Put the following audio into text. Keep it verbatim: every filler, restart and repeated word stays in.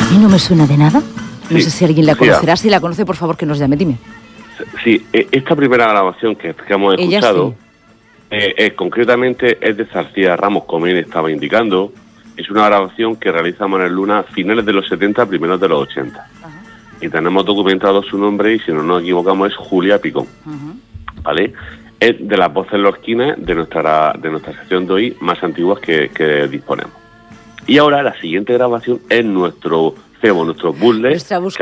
A mí no me suena de nada. No Sí, sé si alguien la Lucía. conocerá. Si la conoce, por favor, que nos llame. Dime. Sí, e- esta primera grabación que, que hemos Ella escuchado, sí. eh, eh, concretamente es de García Ramos, como él estaba indicando. Es una grabación que realiza Manuel Luna a finales de los setenta, primeros de los ochenta. Ajá. Y tenemos documentado su nombre y, si no nos equivocamos, es Julia Picón. Ajá. ¿Vale? Es de las voces lorquinas de nuestra de nuestra sección de hoy más antiguas que, que disponemos. Y ahora la siguiente grabación es nuestro cebo, nuestro puzzle. Nuestra búsqueda.